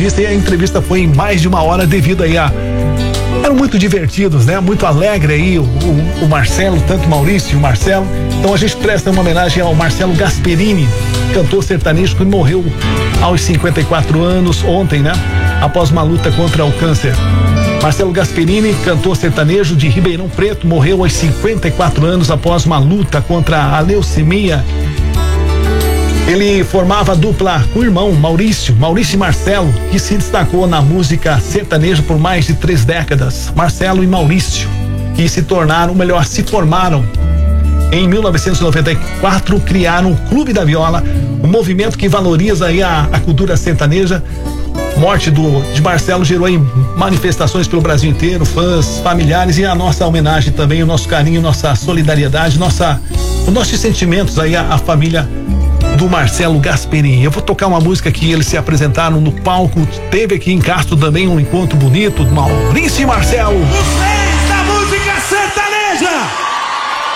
entrevista, e a entrevista foi em mais de 1 hora devido aí eram muito divertidos, né? Muito alegre aí o Marcelo, tanto o Maurício e o Marcelo. Então a gente presta uma homenagem ao Marcelo Gasperini, cantor sertanejo que morreu aos 54 anos ontem, né? Após uma luta contra o câncer. Marcelo Gasperini, cantor sertanejo de Ribeirão Preto, morreu aos 54 anos após uma luta contra a leucemia. Ele formava a dupla com o irmão Maurício e Marcelo, que se destacou na música sertaneja por mais de 3 décadas. Marcelo e Maurício, que se formaram em 1994, criaram o Clube da Viola, um movimento que valoriza aí a cultura sertaneja. Morte de Marcelo gerou aí manifestações pelo Brasil inteiro, fãs, familiares, e a nossa homenagem também, o nosso carinho, nossa solidariedade, os nossos sentimentos aí à família do Marcelo Gasperini. Eu vou tocar uma música que eles se apresentaram no palco. Teve aqui em Castro também um encontro bonito, Maurício e Marcelo.